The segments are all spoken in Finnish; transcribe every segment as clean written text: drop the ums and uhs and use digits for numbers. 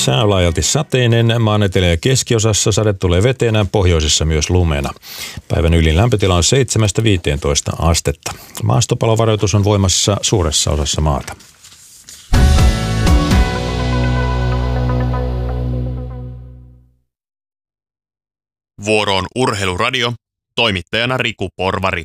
Sää on laajalti sateinen, maan etelä- ja keskiosassa sade tulee vetenä, pohjoisessa myös lumena. Päivän ylin lämpötila on 7-15 astetta. Maastopalovaroitus on voimassa suuressa osassa maata. Vuoroon Urheiluradio, toimittajana Riku Porvari.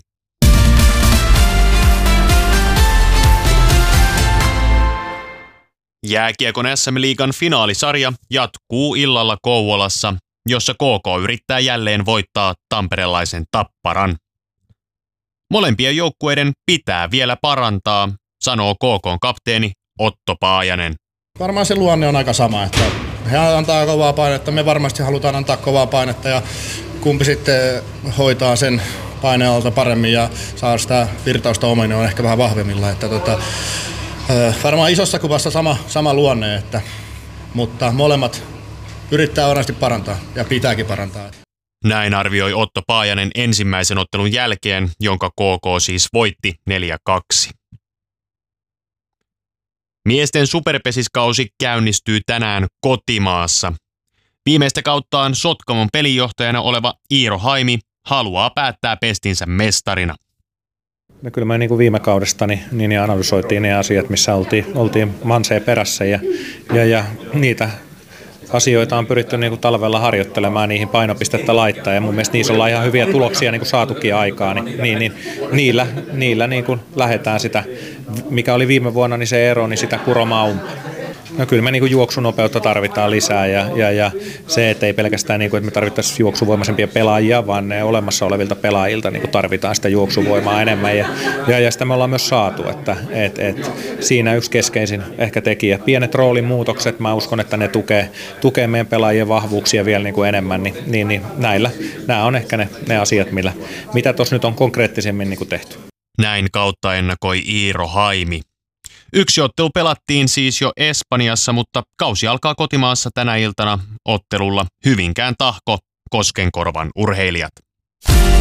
Jääkiekon SM-liigan finaalisarja jatkuu illalla Kouvolassa, jossa KK yrittää jälleen voittaa tamperelaisen Tapparan. Molempien joukkueiden pitää vielä parantaa, sanoo KK:n kapteeni Otto Paajanen. Varmaan se luonne on aika sama, että he antaa kovaa painetta, me varmasti halutaan antaa kovaa painetta ja kumpi sitten hoitaa sen paineen alta paremmin ja saa sitä virtausta ominen on ehkä vähän vahvemmilla. Että varmaan isossa kuvassa sama luonne, mutta molemmat yrittää varmasti parantaa ja pitääkin parantaa. Näin arvioi Otto Paajanen ensimmäisen ottelun jälkeen, jonka KK siis voitti 4-2. Miesten superpesiskausi käynnistyy tänään kotimaassa. Viimeistä kauttaan Sotkamon pelinjohtajana oleva Iiro Haimi haluaa päättää pestinsä mestarina. No kyllä me niin kuin viime kaudesta niin analysoitiin ne asiat, missä oltiin manseen perässä ja niitä asioita on pyritty niin kuin talvella harjoittelemaan, niihin painopistettä laittaa ja mun mielestä niissä ollaan ihan hyviä tuloksia niin kuin saatukin aikaan, niin niillä niin kuin lähdetään sitä, mikä oli viime vuonna, niin se ero, niin sitä kuromaan umpaan. No kyllä me niin kuin juoksunopeutta tarvitaan lisää ja se, että ei pelkästään niin kuin, että me tarvittaisiin juoksuvoimaisempia pelaajia, vaan ne olemassa olevilta pelaajilta niin kuin tarvitaan sitä juoksuvoimaa enemmän ja sitä me ollaan myös saatu, että siinä yksi keskeisin ehkä tekijä. Pienet roolimuutokset, mä uskon, että ne tukee meidän pelaajien vahvuuksia vielä niin kuin enemmän, niin nämä on ehkä ne asiat, mitä tuossa nyt on konkreettisemmin niin kuin tehty. Näin kautta ennakoi Iiro Haimi. Yksi ottelu pelattiin siis jo Espanjassa, mutta kausi alkaa kotimaassa tänä iltana ottelulla Hyvinkään Tahko, Koskenkorvan urheilijat.